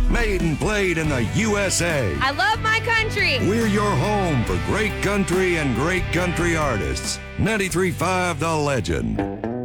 Made and played in the USA. I love my country. We're your home for great country and great country artists. 93.5 The Legend.